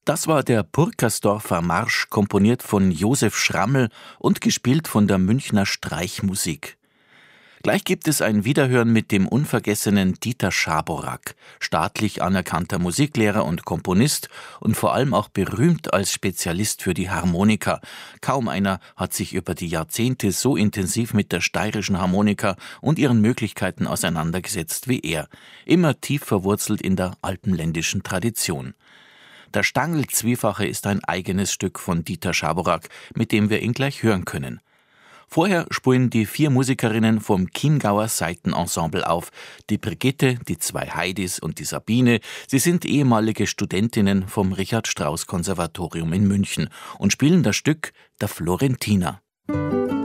Das war der Purkersdorfer Marsch, komponiert von Josef Schrammel und gespielt von der Münchner Streichmusik. Gleich gibt es ein Wiederhören mit dem unvergessenen Dieter Schaborak, staatlich anerkannter Musiklehrer und Komponist und vor allem auch berühmt als Spezialist für die Harmonika. Kaum einer hat sich über die Jahrzehnte so intensiv mit der steirischen Harmonika und ihren Möglichkeiten auseinandergesetzt wie er, immer tief verwurzelt in der alpenländischen Tradition. Der Stangl-Zwiefache ist ein eigenes Stück von Dieter Schaborak, mit dem wir ihn gleich hören können. Vorher spielen die 4 Musikerinnen vom Chiemgauer Saitenensemble auf. Die Brigitte, die 2 Heidis und die Sabine. Sie sind ehemalige Studentinnen vom Richard-Strauss-Konservatorium in München und spielen das Stück Der Florentiner.